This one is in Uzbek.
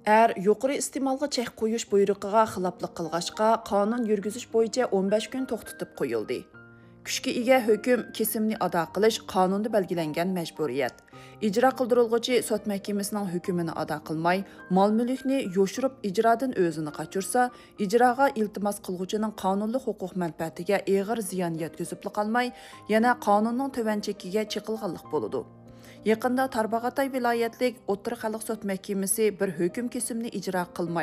yuqori iste'molga chek qo'yish buyrug'iga xiloflik qilg'achqa, qonun yurgizish bo'yicha 15 kun to'xtatib qo'yildi. Kuchga ega hukm kesimni ado qilish qonunda belgilangan majburiyat. Ijro qildirilg'uchi sud mahkamasining hukmini ado qilmay, mol-mulkni yoshirib ijrodan o'zini qochirsa, ijroga iltimos qilg'uchining qonunli huquq manfaatiga og'ir ziyon yetkazib qolmay, yana qonunning tuvan chekiga chiqilganlik bo'ladi. Yaqında Tarbag'atay viloyatlik O'rta xalq sud mahkamasi bir hukm kesimni ijro qilmay